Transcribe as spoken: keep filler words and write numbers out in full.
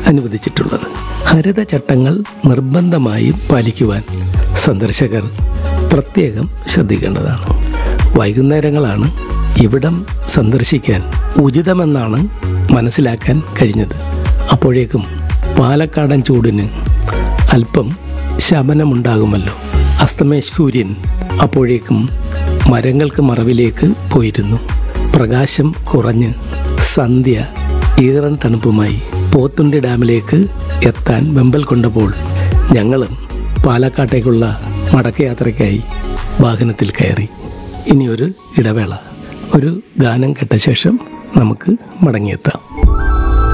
അനുവദിച്ചിട്ടുള്ളത്. ഹരിതചട്ടങ്ങൾ നിർബന്ധമായും പാലിക്കുവാൻ സന്ദർശകർ പ്രത്യേകം ശ്രദ്ധിക്കേണ്ടതാണ്. വൈകുന്നേരങ്ങളാണ് ഇവിടം സന്ദർശിക്കാൻ ഉചിതമെന്നാണ് മനസ്സിലാക്കാൻ കഴിഞ്ഞത്. അപ്പോഴേക്കും പാലക്കാടൻ ചൂടിന് അല്പം ശമനമുണ്ടാകുമല്ലോ. അസ്തമയ സൂര്യൻ അപ്പോഴേക്കും മരങ്ങൾക്ക് മറവിലേക്ക് പോയിരുന്നു. പ്രകാശം കുറഞ്ഞ് സന്ധ്യ ഈറൻ തണുപ്പുമായി പോത്തുണ്ടി ഡാമിലേക്ക് എത്താൻ വെമ്പൽ കൊണ്ടപ്പോൾ ഞങ്ങളും പാലക്കാട്ടേക്കുള്ള മടക്കയാത്രയ്ക്കായി വാഹനത്തിൽ കയറി. ഇനിയൊരു ഇടവേള, ഒരു ഗാനം കേട്ട ശേഷം നമുക്ക് മടങ്ങിയെത്താം.